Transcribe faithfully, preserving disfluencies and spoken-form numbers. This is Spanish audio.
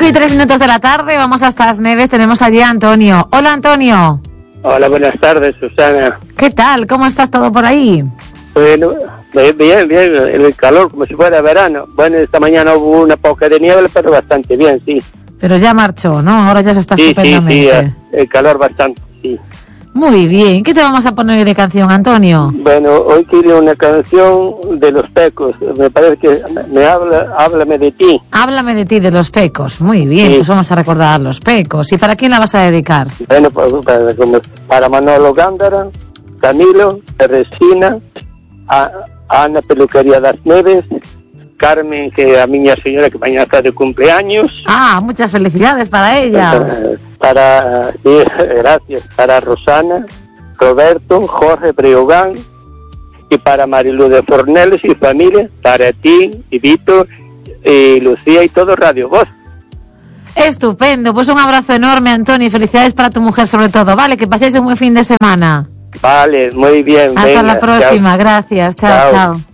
veintitrés minutos de la tarde, vamos hasta las Neves, tenemos allí a Antonio. Hola, Antonio. Hola, buenas tardes, Susana. ¿Qué tal? ¿Cómo estás todo por ahí? Bueno, bien, bien, el calor como si fuera verano. Bueno, esta mañana hubo una poca de niebla, pero bastante bien, sí. Pero ya marchó, ¿no? Ahora ya se está sí, estupendamente. Sí, sí, el calor bastante, sí. Muy bien. ¿Qué te vamos a poner de canción, Antonio? Bueno, hoy quiero una canción de Los Pecos. Me parece que me habla, háblame de ti. Háblame de ti, de Los Pecos. Muy bien, sí. Pues vamos a recordar a Los Pecos. ¿Y para quién la vas a dedicar? Bueno, pues para, para Manolo Gándara, Camilo, Resina, a, a Ana Peluquería das Neves, Carmen, que é a miña señora que mañana está de cumpleaños. Ah, muchas felicidades para ella. Para, para sí, gracias, para Rosana, Roberto, Jorge Breogán, y para Marilu de Forneles y familia, para ti, y Vito, y Lucía y todo Radio Voz. Estupendo, pues un abrazo enorme, Antonio, y felicidades para tu mujer sobre todo, ¿vale? Que paséis un buen fin de semana. Vale, muy bien. Hasta venga, la próxima, chao. Gracias, chao, chao. chao.